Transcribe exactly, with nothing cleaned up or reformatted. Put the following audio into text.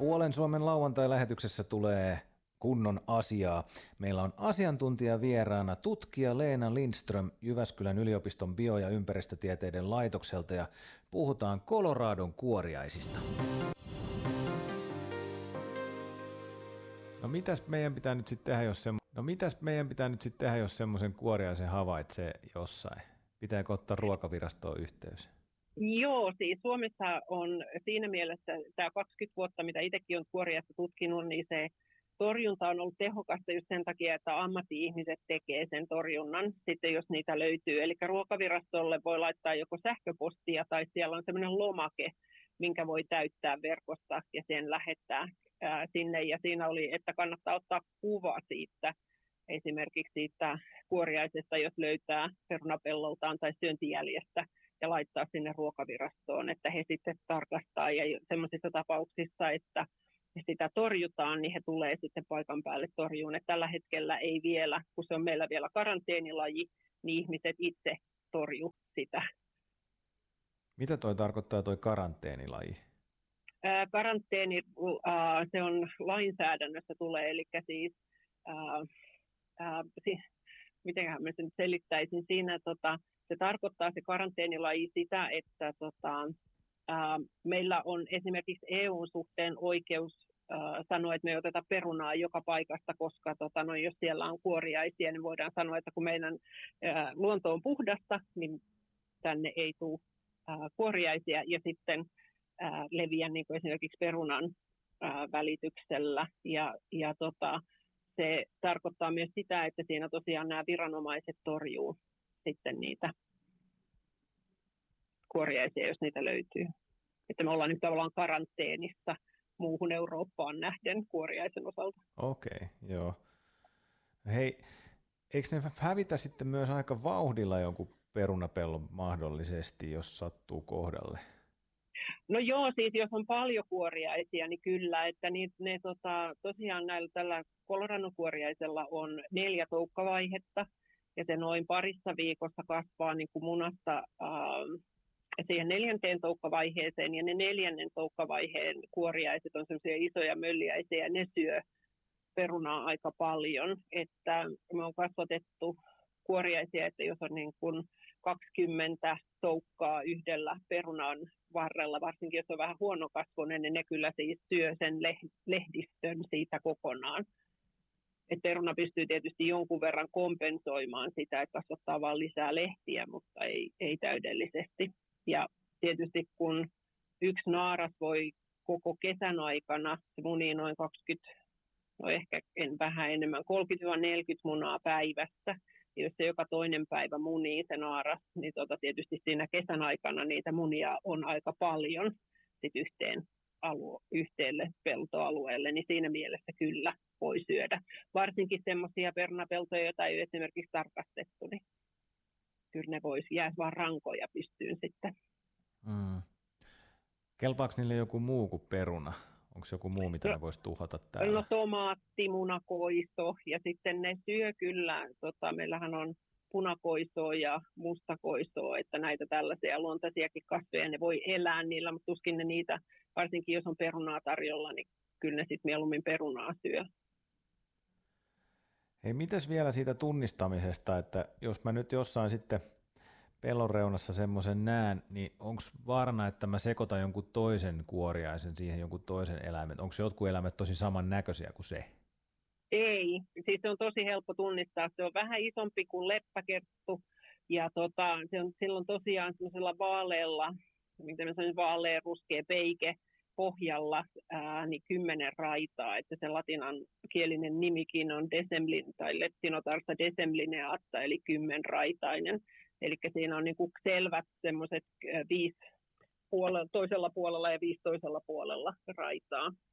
Puolen Suomen lauantai-lähetyksessä tulee kunnon asiaa. Meillä on asiantuntija vieraana tutkija Leena Lindström Jyväskylän yliopiston bio- ja ympäristötieteiden laitokselta ja puhutaan Coloradon kuoriaisista. No mitäs meidän pitää nyt sitten tehdä, jos semmo... No mitäs meidän pitää nyt sitten tehdä, jos semmoisen kuoriaisen havaitsee jossain? Pitääkö ottaa ruokavirastoon yhteys? Joo, siis Suomessa on siinä mielessä tämä kaksikymmentä vuotta, mitä itsekin olen kuoriaista tutkinut, niin se torjunta on ollut tehokasta just sen takia, että ammatti-ihmiset tekee sen torjunnan, sitten jos niitä löytyy. Eli ruokavirastolle voi laittaa joko sähköpostia tai siellä on sellainen lomake, minkä voi täyttää verkosta ja sen lähettää ää, sinne. Ja siinä oli, että kannattaa ottaa kuva siitä, esimerkiksi siitä kuoriaisesta, jos löytää perunapelloltaan tai syöntijäljestä, ja laittaa sinne ruokavirastoon, että he sitten tarkastaa. Ja semmoisissa tapauksissa, että sitä torjutaan, niin he tulee sitten paikan päälle torjuun. Että tällä hetkellä ei vielä, kun se on meillä vielä karanteenilaji, niin ihmiset itse torju sitä. Mitä toi tarkoittaa toi karanteenilaji? Ää, karanteeni, ää, se on lainsäädännössä tulee, eli siis, ää, ää, si, mitenköhän mä sen selittäisin siinä, tota, se tarkoittaa se karanteenilaji sitä, että tota, ää, meillä on esimerkiksi E U:n suhteen oikeus ää, sanoa, että me ei oteta perunaa joka paikasta, koska tota, no, jos siellä on kuoriaisia, niin voidaan sanoa, että kun meidän ää, luonto on puhdasta, niin tänne ei tule ää, kuoriaisia ja sitten ää, leviä niin kuin esimerkiksi perunan ää, välityksellä. Ja, ja tota, se tarkoittaa myös sitä, että siinä tosiaan nämä viranomaiset torjuu sitten niitä kuoriaisia, jos niitä löytyy. Että me ollaan nyt tavallaan karanteenissa muuhun Eurooppaan nähden kuoriaisen osalta. Okei, joo. Hei, eikö ne hävitä sitten myös aika vauhdilla jonkun perunapellon mahdollisesti, jos sattuu kohdalle? No joo, siis jos on paljon kuoriaisia, niin kyllä, että ni, ne tota, tosiaan näillä tällä Coloradon kuoriaisella on neljä toukkavaihetta, ja se noin parissa viikossa kasvaa niin kuin munasta äh, siihen neljänteen toukkavaiheeseen, ja ne neljännen toukkavaiheen kuoriaiset on sellaisia isoja mölliäisiä, ja ne syö perunaa aika paljon. Että me on kasvatettu kuoriaisia, että jos on niin kuin kaksikymmentä toukkaa yhdellä perunan varrella, varsinkin jos on vähän huonokasvuinen, niin ne kyllä siis syö sen lehdistön siitä kokonaan. Et peruna pystyy tietysti jonkun verran kompensoimaan sitä, että kasvattaa vain lisää lehtiä, mutta ei, ei täydellisesti. Ja tietysti kun yksi naaras voi koko kesän aikana, se munii noin kaksikymmentä, no ehkä en vähän enemmän, kolmekymmentä neljäkymmentä munaa päivässä. Ja jos se joka toinen päivä munii se naaras, niin tota tietysti siinä kesän aikana niitä munia on aika paljon sit yhteen alue, yhteelle peltoalueelle, niin siinä mielessä kyllä voi syödä. Varsinkin semmoisia perunapeltoja, joita ei ole esimerkiksi tarkastettu, niin kyllä ne voisi jäädä vaan rankoja pystyyn sitten. Mm. Kelpaako niille joku muu kuin peruna? Onko joku muu, mitä no, ne voisi tuhota täällä? No tomaatti, munakoiso ja sitten ne syö kyllä, tota, meillähän on punakoisoa ja mustakoisoa, että näitä tällaisia luontaisiakin kasveja, ne voi elää niillä, mutta tuskin ne niitä, varsinkin jos on perunaa tarjolla, niin kyllä ne sitten mieluummin perunaa syö. Hei, mitäs vielä siitä tunnistamisesta, että jos mä nyt jossain sitten pellon reunassa semmoisen näen, niin onko vaarana, että mä sekoitan jonkun toisen kuoriaisen siihen jonkun toisen eläimen? Onko jotkut eläimet tosi samannäköisiä kuin se? Ei, siis se on tosi helppo tunnistaa. Se on vähän isompi kuin leppäkerttu ja tota, se on silloin tosiaan semmoisella vaaleella, mitä mä sanon, vaalea ruskea peike pohjalla, ää, niin kymmenen raitaa, että se latinankielinen nimikin on desemblin tai Leptinotarsa desemblineata, eli kymmenraitainen. Eli siinä on niin kuin selvät semmoiset viisi puolella, toisella puolella ja viisi toisella puolella raitaa.